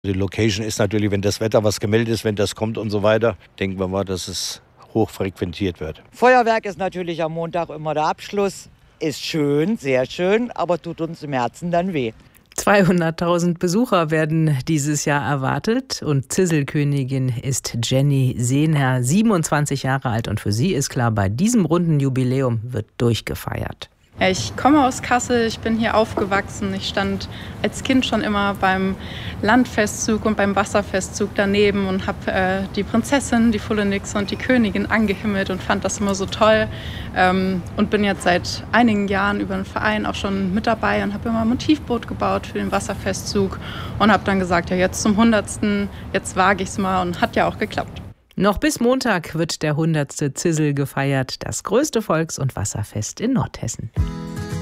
Die Location ist natürlich, wenn das Wetter was gemeldet ist, wenn das kommt und so weiter, denken wir mal, dass es hoch frequentiert wird. Feuerwerk ist natürlich am Montag immer der Abschluss. Ist schön, sehr schön, aber tut uns im Herzen dann weh. 200.000 Besucher werden dieses Jahr erwartet und Zisselkönigin ist Jenny Sehner, 27 Jahre alt, und für sie ist klar, bei diesem runden Jubiläum wird durchgefeiert. Ja, ich komme aus Kassel, ich bin hier aufgewachsen. Ich stand als Kind schon immer beim Landfestzug und beim Wasserfestzug daneben und habe die Prinzessin, die Fullenix und die Königin angehimmelt und fand das immer so toll. Und bin jetzt seit einigen Jahren über den Verein auch schon mit dabei und habe immer ein Motivboot gebaut für den Wasserfestzug und habe dann gesagt, ja, jetzt zum 100. Jetzt wage ich es mal, und hat ja auch geklappt. Noch bis Montag wird der 100. Zissel gefeiert, das größte Volks- und Wasserfest in Nordhessen.